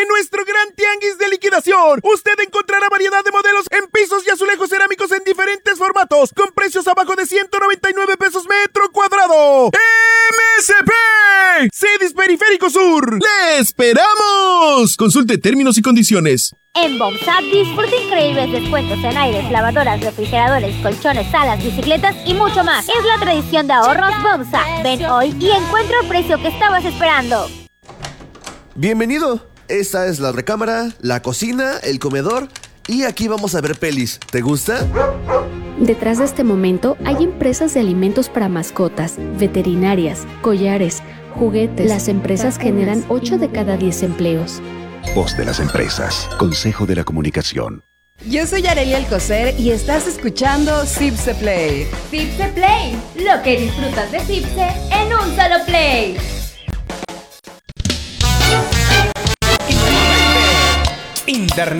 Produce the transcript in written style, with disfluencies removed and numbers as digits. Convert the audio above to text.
En nuestro gran tianguis de liquidación, usted encontrará variedad de modelos en pisos y azulejos cerámicos en diferentes formatos, con precios abajo de 199 pesos metro cuadrado. MSP Cedis Periférico Sur. ¡Le esperamos! Consulte términos y condiciones. En Bomsa disfruta increíbles descuentos en aires, lavadoras, refrigeradores, colchones, salas, bicicletas y mucho más. Es la tradición de ahorros Bomsa. Ven hoy y encuentra el precio que estabas esperando. Bienvenido. Esta es la recámara, la cocina, el comedor y aquí vamos a ver pelis. ¿Te gusta? Detrás de este momento hay empresas de alimentos para mascotas, veterinarias, collares, juguetes. Las empresas generan 8 de cada 10 empleos. Voz de las empresas. Consejo de la Comunicación. Yo soy Arely Alcocer y estás escuchando Cipse Play. Cipse Play, lo que disfrutas de Cipse en un solo play. Internet